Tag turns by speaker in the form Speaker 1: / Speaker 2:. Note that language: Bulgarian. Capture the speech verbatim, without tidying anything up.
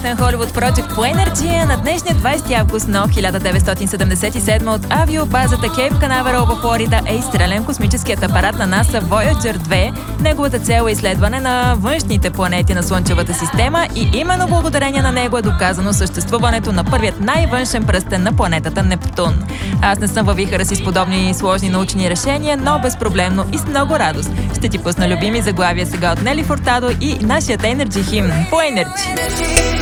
Speaker 1: известен Холивуд Project по Energy на днешния двайсети август, но хиляда деветстотин седемдесет и седма от авиобазата Кейп Канаверал във Флорида е изстрелян космическият апарат на НАСА Voyager две. Неговата цел е изследване на външните планети на Слънчевата система и именно благодарение на него е доказано съществуването на първият най-външен пръстен на планетата Нептун. Аз не съм във вихъра си с подобни сложни научни решения, но безпроблемно и с много радост ще ти пусна любими заглавия сега от Нели Фуртадо и нашият Energy химн по Energy.